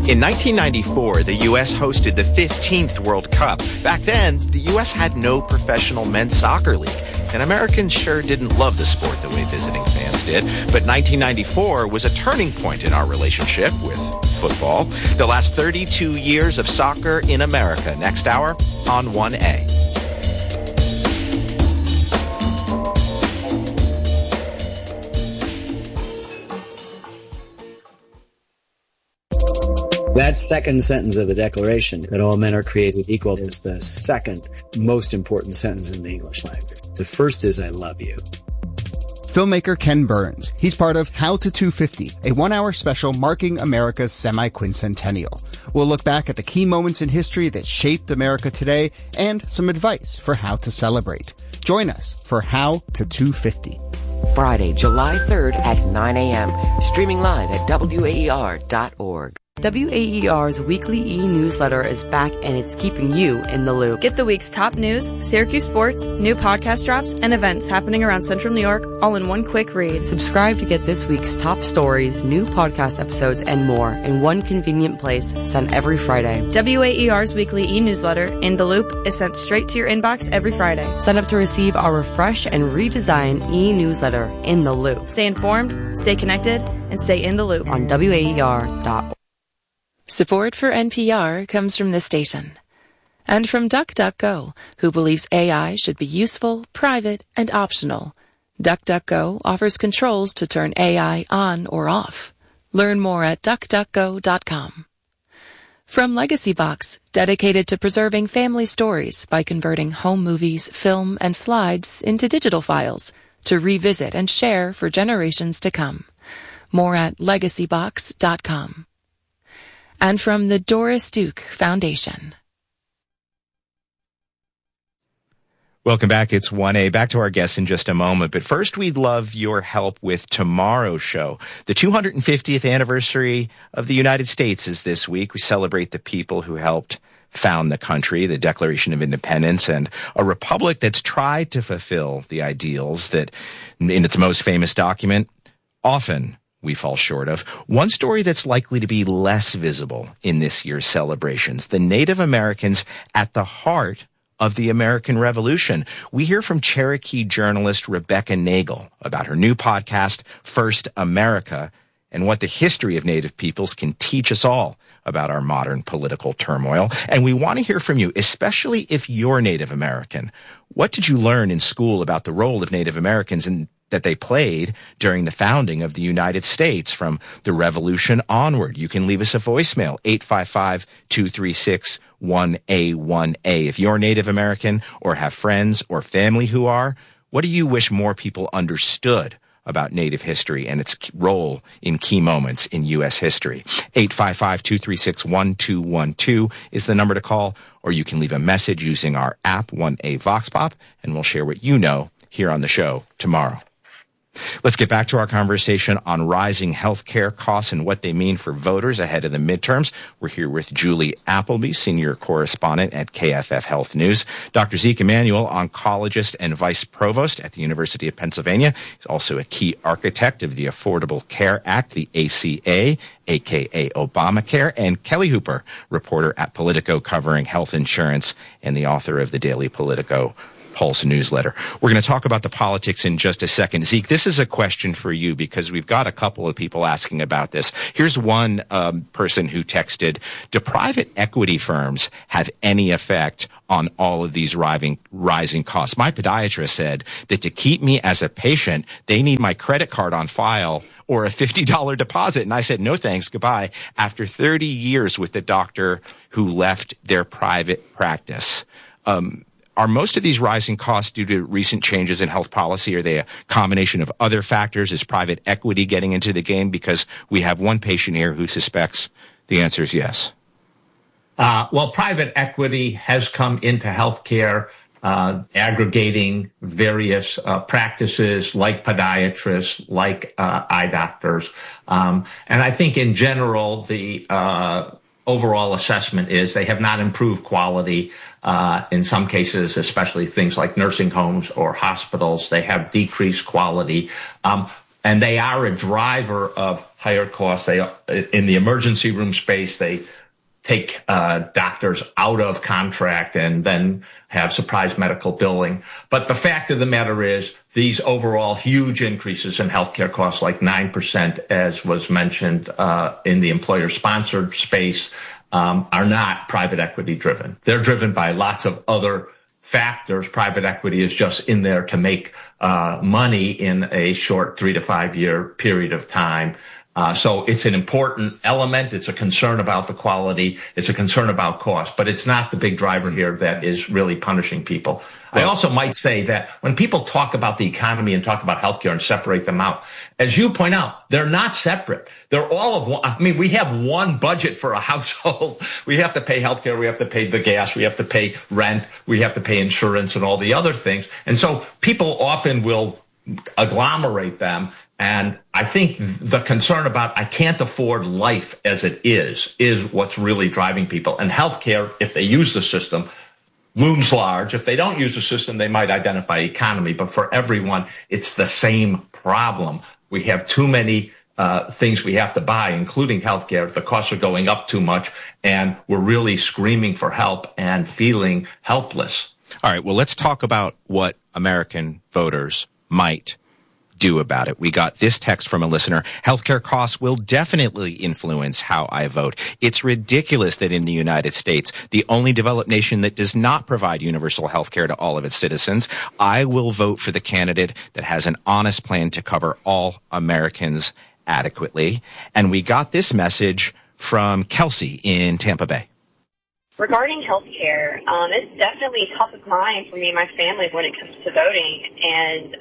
In 1994, the U.S. hosted the 15th World Cup. Back then, the U.S. had no professional men's soccer league, and Americans sure didn't love the sport the way visiting fans did. But 1994 was a turning point in our relationship with football. The last 32 years of soccer in America. Next hour on 1A. That second sentence of the Declaration, that all men are created equal, is the second most important sentence in the English language. The first is, I love you. Filmmaker Ken Burns. He's part of How to 250, a one-hour special marking America's semi-quincentennial. We'll look back at the key moments in history that shaped America today and some advice for how to celebrate. Join us for How to 250. Friday, July 3rd at 9 a.m. Streaming live at WAER.org. WAER's weekly e-newsletter is back and it's keeping you in the loop. Get the week's top news, Syracuse sports, new podcast drops, and events happening around Central New York all in one quick read. Subscribe to get this week's top stories, new podcast episodes, and more in one convenient place sent every Friday. WAER's weekly e-newsletter, In the Loop, is sent straight to your inbox every Friday. Sign up to receive our refresh and redesigned e-newsletter, In the Loop. Stay informed, stay connected, and stay in the loop on WAER.org. Support for NPR comes from this station and from DuckDuckGo, who believes AI should be useful, private, and optional. DuckDuckGo offers controls to turn AI on or off. Learn more at duckduckgo.com. From Legacy Box, dedicated to preserving family stories by converting home movies, film, and slides into digital files to revisit and share for generations to come. More at legacybox.com. And from the Doris Duke Foundation. Welcome back. It's 1A. Back to our guests in just a moment. But first, we'd love your help with tomorrow's show. The 250th anniversary of the United States is this week. We celebrate the people who helped found the country, the Declaration of Independence, and a republic that's tried to fulfill the ideals that, in its most famous document, often we fall short of. One story that's likely to be less visible in this year's celebrations, the Native Americans at the heart of the American Revolution. We hear from Cherokee journalist Rebecca Nagle about her new podcast, First America, and what the history of Native peoples can teach us all about our modern political turmoil. And we want to hear from you, especially if you're Native American. What did you learn in school about the role of Native Americans in that they played during the founding of the United States from the Revolution onward? You can leave us a voicemail, 855-236-1A1A. If you're Native American or have friends or family who are, what do you wish more people understood about Native history and its role in key moments in U.S. history? 855-236-1212 is the number to call, or you can leave a message using our app, 1A Vox Pop, and we'll share what you know here on the show tomorrow. Let's get back to our conversation on rising healthcare costs and what they mean for voters ahead of the midterms. We're here with Julie Appleby, senior correspondent at KFF Health News. Dr. Zeke Emanuel, oncologist and vice provost at the University of Pennsylvania. He's also a key architect of the Affordable Care Act, the ACA, aka Obamacare. And Kelly Hooper, reporter at Politico covering health insurance and the author of the Daily Politico Pulse newsletter. We're going to talk about the politics in just a second. Zeke, this is a question for you because we've got a couple of people asking about this. Here's one person who texted, do private equity firms have any effect on all of these rising costs? My podiatrist said that to keep me as a patient, they need my credit card on file or a $50 deposit. And I said, no thanks, goodbye, after 30 years with the doctor who left their private practice. Are most of these rising costs due to recent changes in health policy? Are they a combination of other factors? Is private equity getting into the game? Because we have one patient here who suspects the answer is yes. Well, private equity has come into healthcare, aggregating various practices like podiatrists, like eye doctors. And I think in general, the overall assessment is they have not improved quality. In some cases, especially things like nursing homes or hospitals, they have decreased quality. And they are a driver of higher costs. They, in the emergency room space, they take doctors out of contract and then have surprise medical billing. But the fact of the matter is these overall huge increases in healthcare costs, like 9%, as was mentioned in the employer-sponsored space, are not private equity driven. They're driven by lots of other factors. Private equity is just in there to make money in a short 3 to 5 year period of time. So it's an important element. It's a concern about the quality. It's a concern about cost, but it's not the big driver here that is really punishing people. I also might say that when people talk about the economy and talk about healthcare and separate them out, as you point out, they're not separate. They're all of one. I mean, we have one budget for a household. We have to pay healthcare. We have to pay the gas. We have to pay rent. We have to pay insurance and all the other things. And so people often will agglomerate them. And I think the concern about I can't afford life as it is what's really driving people. And healthcare, if they use the system, looms large. If they don't use the system, they might identify economy. But for everyone, it's the same problem. We have too many things we have to buy, including healthcare. The costs are going up too much, and we're really screaming for help and feeling helpless. All right, well, let's talk about what American voters might do about it. We got this text from a listener. Healthcare costs will definitely influence how I vote. It's ridiculous that in the United States, the only developed nation that does not provide universal healthcare to all of its citizens, I will vote for the candidate that has an honest plan to cover all Americans adequately. And we got this message from Kelsey in Tampa Bay. Regarding healthcare, it's definitely top of mind for me and my family when it comes to voting. And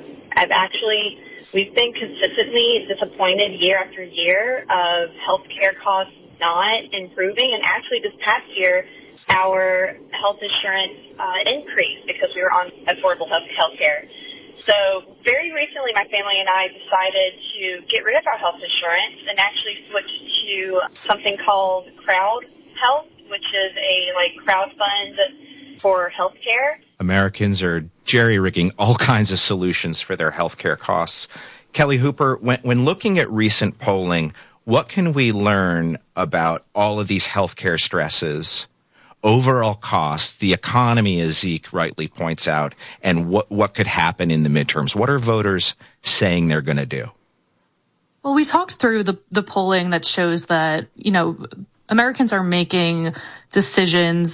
we've been consistently disappointed year after year of healthcare costs not improving. And actually this past year, our health insurance increased because we were on affordable healthcare. So very recently, my family and I decided to get rid of our health insurance and actually switch to something called Crowd Health, which is a crowd fund for healthcare. Americans are jerry-rigging all kinds of solutions for their healthcare costs. Kelly Hooper, when looking at recent polling, what can we learn about all of these healthcare stresses, overall costs, the economy, as Zeke rightly points out, and what could happen in the midterms? What are voters saying they're going to do? Well, we talked through the polling that shows that, Americans are making decisions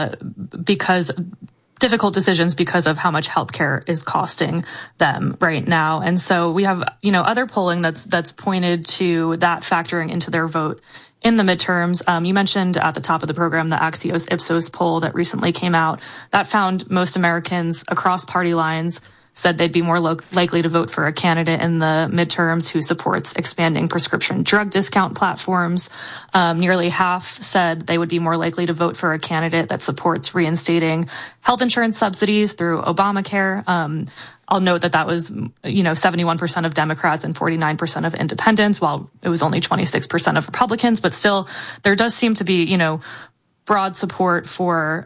difficult decisions because of how much healthcare is costing them right now. And so we have, other polling that's pointed to that factoring into their vote in the midterms. You mentioned at the top of the program the Axios Ipsos poll that recently came out that found most Americans across party lines said they'd be more likely to vote for a candidate in the midterms who supports expanding prescription drug discount platforms. Nearly half said they would be more likely to vote for a candidate that supports reinstating health insurance subsidies through Obamacare. I'll note that was, 71% of Democrats and 49% of independents, while it was only 26% of Republicans. But still, there does seem to be, broad support for,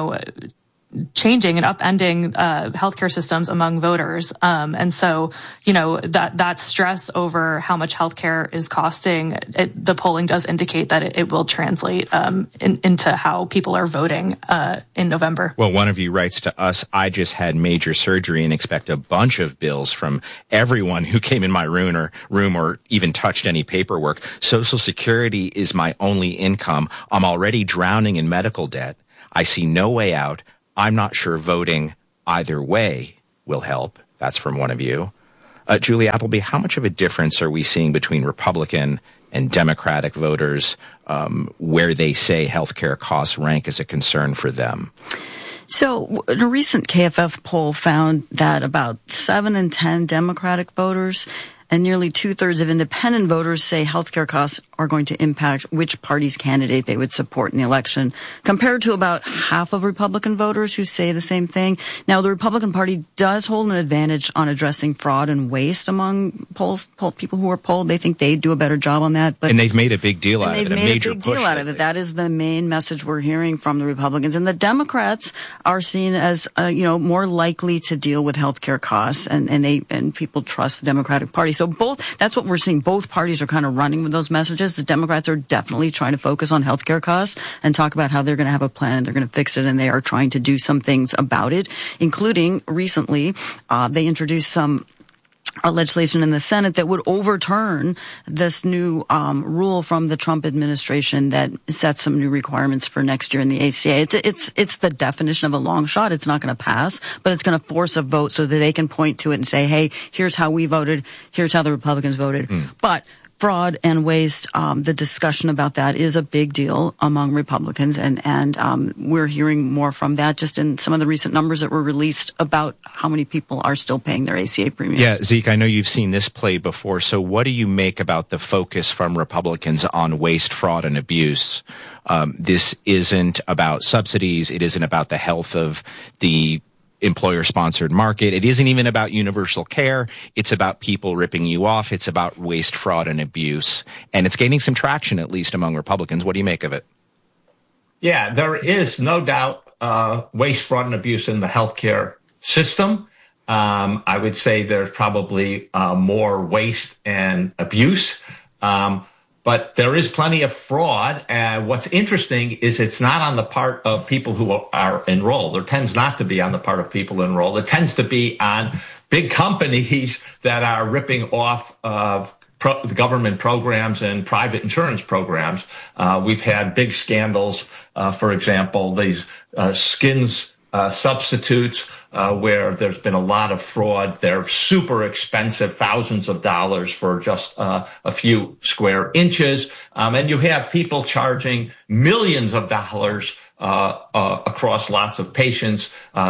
changing and upending healthcare systems among voters. And so, that stress over how much healthcare is costing, the polling does indicate that it will translate into how people are voting in November. Well, one of you writes to us, I just had major surgery and expect a bunch of bills from everyone who came in my room or even touched any paperwork. Social Security is my only income. I'm already drowning in medical debt. I see no way out. I'm not sure voting either way will help. That's from one of you. Julie Appleby, how much of a difference are we seeing between Republican and Democratic voters where they say healthcare costs rank as a concern for them? So a recent KFF poll found that about 7 in 10 Democratic voters and nearly 2/3 of independent voters say healthcare costs are going to impact which party's candidate they would support in the election, compared to about half of Republican voters who say the same thing. Now, the Republican Party does hold an advantage on addressing fraud and waste among people who are polled. They think they do a better job on that. And they've made a big deal out of it. They've made a big deal out of it. That is the main message we're hearing from the Republicans. And the Democrats are seen as, more likely to deal with healthcare costs, and people trust the Democratic Party. So So that's what we're seeing. Both parties are kind of running with those messages. The Democrats are definitely trying to focus on healthcare costs and talk about how they're going to have a plan and they're going to fix it, and they are trying to do some things about it, including recently they introduced some legislation in the Senate that would overturn this new rule from the Trump administration that sets some new requirements for next year in the ACA. It's the definition of a long shot. It's not going to pass, but it's going to force a vote so that they can point to it and say, hey, here's how we voted, here's how the Republicans voted. But fraud and waste, the discussion about that is a big deal among Republicans, and we're hearing more from that just in some of the recent numbers that were released about how many people are still paying their ACA premiums. Yeah, Zeke, I know you've seen this play before, so what do you make about the focus from Republicans on waste, fraud, and abuse? This isn't about subsidies. It isn't about the health of the employer-sponsored market. It isn't even about universal care. It's about people ripping you off. It's about waste, fraud, and abuse. And it's gaining some traction, at least among Republicans. What do you make of it? Yeah, there is no doubt waste, fraud, and abuse in the healthcare system. I would say there's probably more waste and abuse. But there is plenty of fraud. And what's interesting is it's not on the part of people who are enrolled. There tends not to be on the part of people enrolled. It tends to be on big companies that are ripping off the government programs and private insurance programs. We've had big scandals, for example, these skins substitutes, where there's been a lot of fraud. They're super expensive, thousands of dollars for just a few square inches. And you have people charging millions of dollars across lots of patients.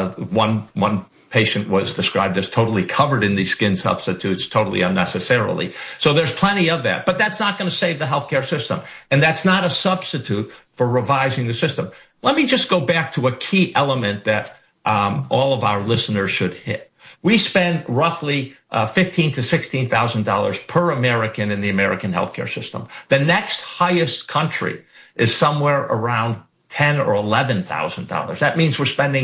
One patient was described as totally covered in these skin substitutes, totally unnecessarily. So there's plenty of that. But that's not going to save the healthcare system. And that's not a substitute for revising the system. Let me just go back to a key element that all of our listeners should hit. We spend roughly $15,000 to $16,000 per American in the American healthcare system. The next highest country is somewhere around $10,000 or $11,000. That means we're spending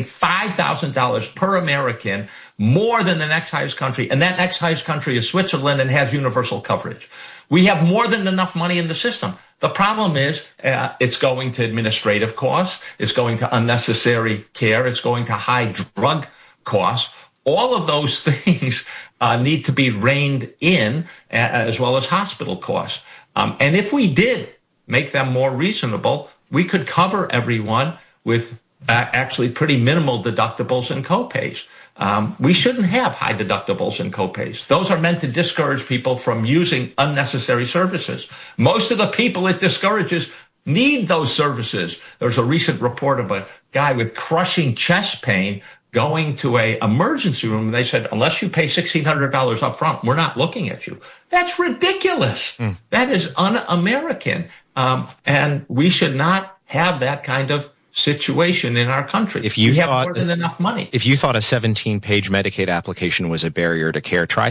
$5,000 per American more than the next highest country. And that next highest country is Switzerland and has universal coverage. We have more than enough money in the system. The problem is it's going to administrative costs. It's going to unnecessary care. It's going to high drug costs. All of those things need to be reined in, as well as hospital costs. And if we did make them more reasonable, we could cover everyone with actually pretty minimal deductibles and copays. We shouldn't have high deductibles and copays. Those are meant to discourage people from using unnecessary services. Most of the people it discourages need those services. There's a recent report of a guy with crushing chest pain going to a emergency room. And they said, unless you pay $1,600 up front, we're not looking at you. That's ridiculous. That is un-American. And we should not have that kind of situation in our country. If you have more than enough money. If you thought a 17-page Medicaid application was a barrier to care, try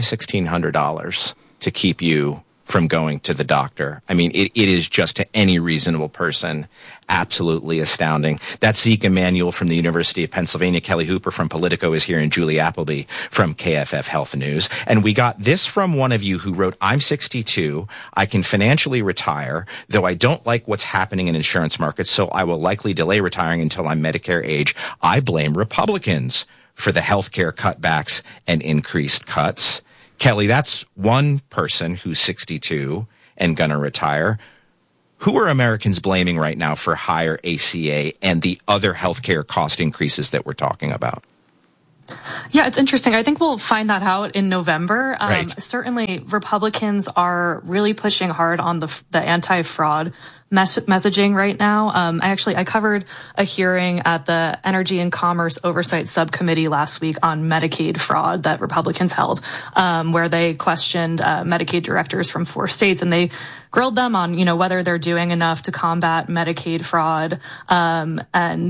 $1,600 to keep you from going to the doctor. I mean, it is just, to any reasonable person, absolutely astounding. That's Zeke Emanuel from the University of Pennsylvania. Kelly Hooper from Politico is here, and Julie Appleby from KFF Health News. And we got this from one of you who wrote, I'm 62. I can financially retire, though I don't like what's happening in insurance markets, so I will likely delay retiring until I'm Medicare age. I blame Republicans for the healthcare cutbacks and increased cuts. Kelly, that's one person who's 62 and going to retire. Who are Americans blaming right now for higher ACA and the other healthcare cost increases that we're talking about? Yeah, it's interesting. I think we'll find that out in November. Right. Certainly, Republicans are really pushing hard on the anti-fraud messaging right now. I covered a hearing at the Energy and Commerce Oversight Subcommittee last week on Medicaid fraud that Republicans held, where they questioned Medicaid directors from 4 states, and they grilled them on, whether they're doing enough to combat Medicaid fraud, and,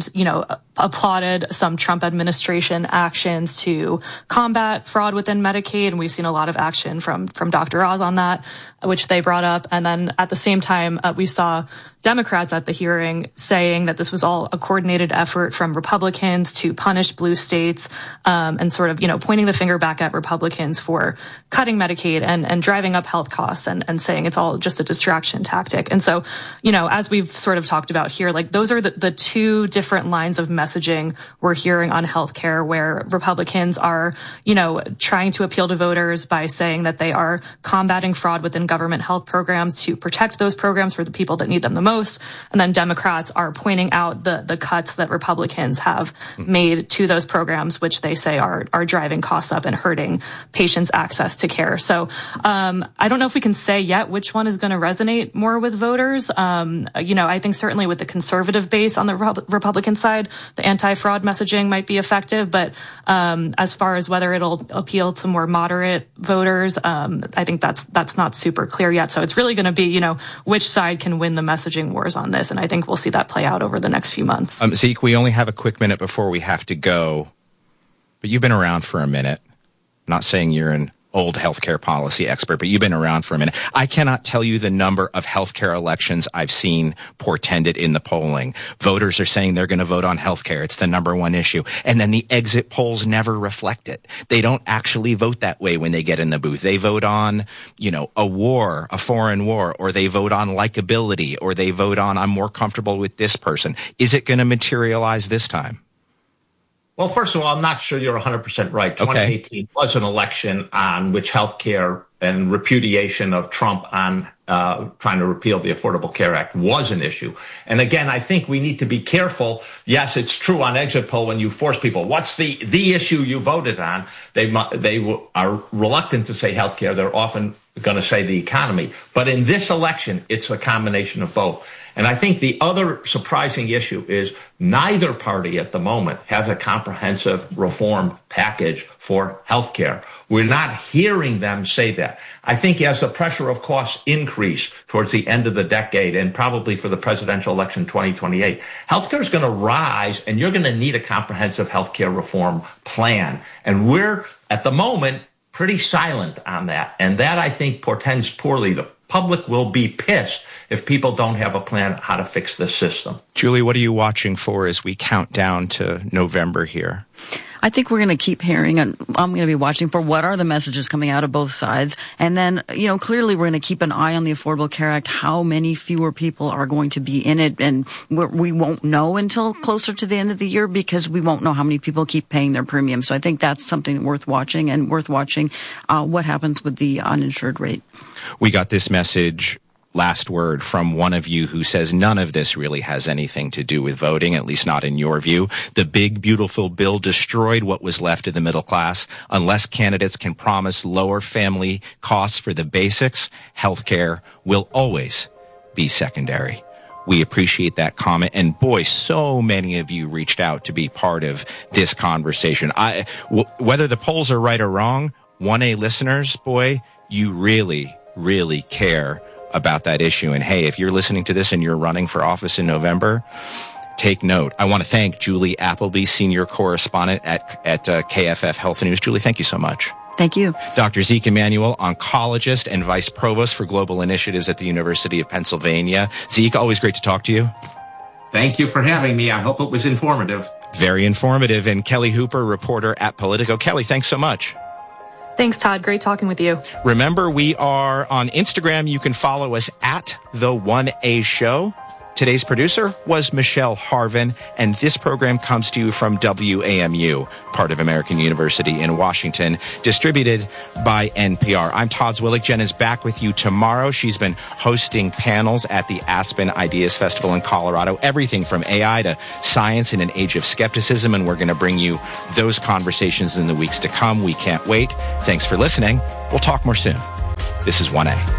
applauded some Trump administration actions to combat fraud within Medicaid. And we've seen a lot of action from Dr. Oz on that, which they brought up. And then at the same time, we saw Democrats at the hearing saying that this was all a coordinated effort from Republicans to punish blue states, and sort of, pointing the finger back at Republicans for cutting Medicaid and driving up health costs and saying it's all just a distraction tactic. And so, as we've sort of talked about here, like those are the two different lines of messaging we're hearing on healthcare, where Republicans are, trying to appeal to voters by saying that they are combating fraud within government health programs to protect those programs for the people that need them the most. And then Democrats are pointing out the cuts that Republicans have made to those programs, which they say are driving costs up and hurting patients' access to care. So I don't know if we can say yet which one is going to resonate more with voters. I think certainly with the conservative base on the Republican side, the anti-fraud messaging might be effective. But as far as whether it'll appeal to more moderate voters, I think that's not super clear yet. So it's really going to be, which side can win the messaging wars on this. And I think we'll see that play out over the next few months. Zeke, we only have a quick minute before we have to go, but you've been around for a minute. I'm not saying you're an old healthcare policy expert, but you've been around for a minute. I cannot tell you the number of healthcare elections I've seen portended in the polling. Voters are saying they're going to vote on healthcare. It's the number one issue. And then the exit polls never reflect it. They don't actually vote that way when they get in the booth. They vote on, a war, a foreign war, or they vote on likability, or they vote on I'm more comfortable with this person. Is it going to materialize this time? Well, first of all, I'm not sure you're 100% right. 2018 was an election on which healthcare and repudiation of Trump on trying to repeal the Affordable Care Act was an issue. And again, I think we need to be careful. Yes, it's true on exit poll when you force people, what's the issue you voted on? They are reluctant to say healthcare. They're often going to say the economy. But in this election, it's a combination of both. And I think the other surprising issue is neither party at the moment has a comprehensive reform package for healthcare. We're not hearing them say that. I think as the pressure of costs increase towards the end of the decade and probably for the presidential election 2028, healthcare is going to rise and you're going to need a comprehensive healthcare reform plan. And we're at the moment pretty silent on that. And that I think portends poorly. The public will be pissed if people don't have a plan how to fix this system. Julie, what are you watching for as we count down to November here? I think we're going to keep hearing, and I'm going to be watching for what are the messages coming out of both sides. And then, clearly we're going to keep an eye on the Affordable Care Act, how many fewer people are going to be in it. And we won't know until closer to the end of the year because we won't know how many people keep paying their premium. So I think that's something worth watching, and worth watching what happens with the uninsured rate. We got this message, last word, from one of you who says none of this really has anything to do with voting, at least not in your view. The big, beautiful bill destroyed what was left of the middle class. Unless candidates can promise lower family costs for the basics, healthcare will always be secondary. We appreciate that comment. And boy, so many of you reached out to be part of this conversation. Whether the polls are right or wrong, 1A listeners, boy, you really, really care about that issue. And hey, if you're listening to this and you're running for office in November, take note. I want to thank Julie Appleby, senior correspondent at KFF Health News. Julie, thank you so much. Thank you. Dr. Zeke Emanuel, oncologist and vice provost for global initiatives at the University of Pennsylvania. Zeke, always great to talk to you. Thank you for having me. I hope it was informative. Very informative. And Kelly Hooper, reporter at Politico. Kelly, thanks so much. Thanks, Todd. Great talking with you. Remember, we are on Instagram. You can follow us at The 1A Show. Today's producer was Michelle Harvin, and this program comes to you from WAMU, part of American University in Washington, distributed by NPR. I'm Todd Zwillich. Jen is back with you tomorrow. She's been hosting panels at the Aspen Ideas Festival in Colorado, everything from AI to science in an age of skepticism, and we're going to bring you those conversations in the weeks to come. We can't wait. Thanks for listening. We'll talk more soon. This is 1A.